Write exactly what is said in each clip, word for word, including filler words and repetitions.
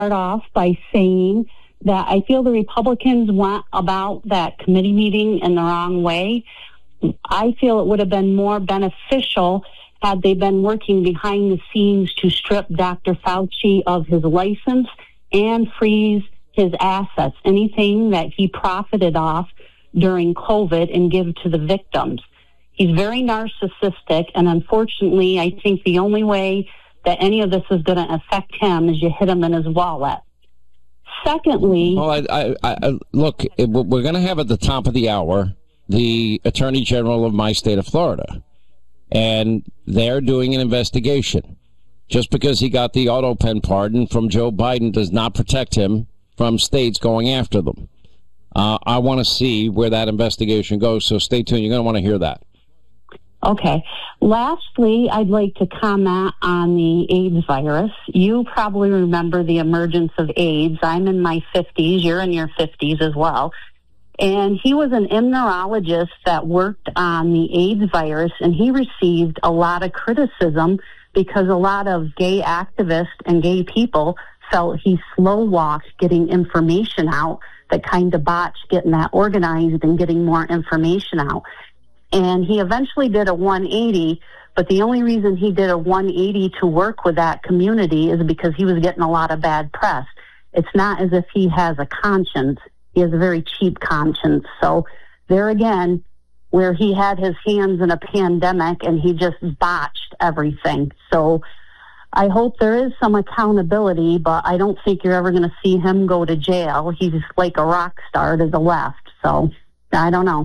off by saying that I feel the Republicans went about that committee meeting in the wrong way. I feel it would have been more beneficial had they been working behind the scenes to strip Doctor Fauci of his license and freeze his assets, anything that he profited off during COVID, and give to the victims. He's very narcissistic, and unfortunately, I think the only way that any of this is going to affect him is you hit him in his wallet. Secondly... Well, I, I, I, look, we're going to have at the top of the hour the Attorney General of my state of Florida, and they're doing an investigation. Just because he got the auto pen pardon from Joe Biden does not protect him from states going after them. Uh, I want to see where that investigation goes, so stay tuned. You're going to want to hear that. Okay. Lastly, I'd like to comment on the AIDS virus. You probably remember the emergence of AIDS. I'm in my fifties. You're in your fifties as well. And he was an immunologist that worked on the AIDS virus, and he received a lot of criticism because a lot of gay activists and gay people felt he slow-walked getting information out, that kind of botched getting that organized and getting more information out. And he eventually did a one eighty, but the only reason he did a one eighty to work with that community is because he was getting a lot of bad press. It's not as if he has a conscience. He has a very cheap conscience. So there again, where he had his hands in a pandemic and he just botched everything. So I hope there is some accountability, but I don't think you're ever going to see him go to jail. He's like a rock star to the left. So I don't know.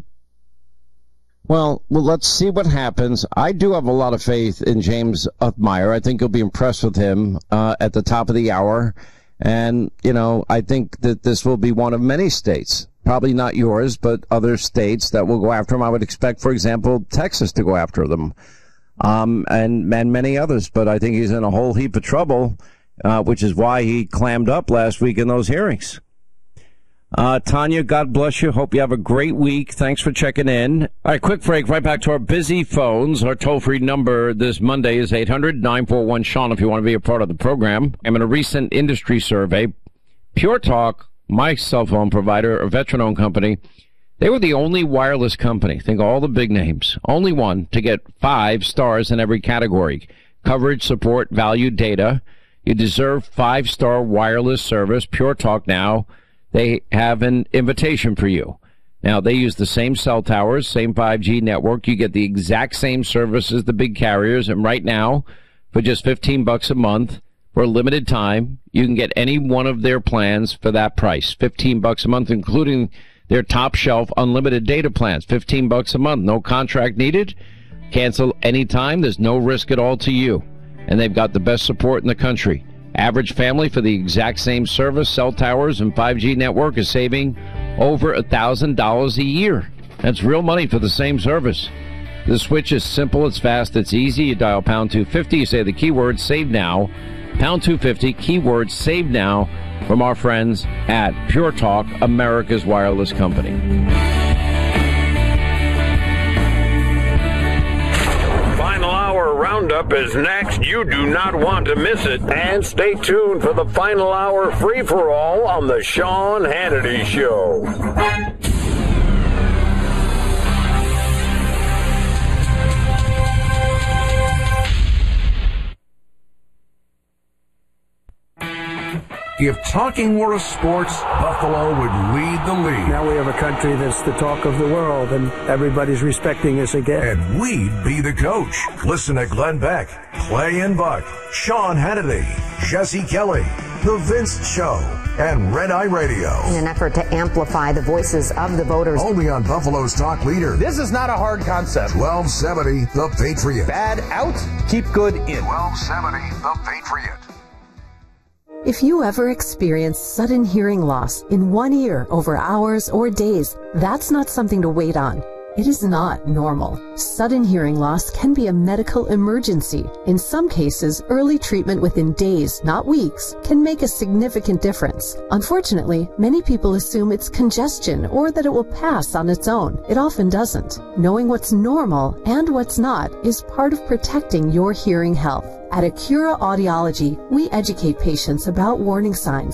Well, well, let's see what happens. I do have a lot of faith in James Uthmeier. I think you'll be impressed with him uh, at the top of the hour. And, you know, I think that this will be one of many states, probably not yours, but other states that will go after him. I would expect, for example, Texas to go after them, um, and, and many others. But I think he's in a whole heap of trouble, uh, which is why he clammed up last week in those hearings. Uh, Tanya, God bless you. Hope you have a great week. Thanks for checking in. All right, quick break. Right back to our busy phones. Our toll-free number this Monday is eight hundred nine four one Sean if you want to be a part of the program. I'm in a recent industry survey. Pure Talk, my cell phone provider, a veteran-owned company, they were the only wireless company, think all the big names, only one to get five stars in every category. Coverage, support, value, data. You deserve five-star wireless service. Pure Talk now. They have an invitation for you. Now, they use the same cell towers, same five G network. You get the exact same service as the big carriers. And right now, for just fifteen bucks a month, for a limited time, you can get any one of their plans for that price. fifteen bucks a month, including their top shelf unlimited data plans. fifteen bucks a month. No contract needed. Cancel anytime. There's no risk at all to you. And they've got the best support in the country. Average family for the exact same service, cell towers, and five G network is saving over one thousand dollars a year. That's real money for the same service. The switch is simple, it's fast, it's easy. You dial pound two fifty, you say the keyword save now. Pound two fifty, keyword save now, from our friends at Pure Talk, America's wireless company. Roundup is next. You do not want to miss it. And stay tuned for the final hour free-for-all on the Sean Hannity Show. If talking were a sport, Buffalo would lead the league. Now we have a country that's the talk of the world, and everybody's respecting us again. And we'd be the coach. Listen to Glenn Beck, Clay and Buck, Sean Hannity, Jesse Kelly, The Vince Show, and Red Eye Radio. In an effort to amplify the voices of the voters. Only on Buffalo's talk leader. This is not a hard concept. twelve seventy, The Patriot. Bad out, keep good in. twelve seventy, The Patriot. If you ever experience sudden hearing loss in one ear over hours or days, that's not something to wait on. It is not normal. Sudden hearing loss can be a medical emergency. In some cases, early treatment within days, not weeks, can make a significant difference. Unfortunately, many people assume it's congestion or that it will pass on its own. It often doesn't. Knowing what's normal and what's not is part of protecting your hearing health. At Acura Audiology, we educate patients about warning signs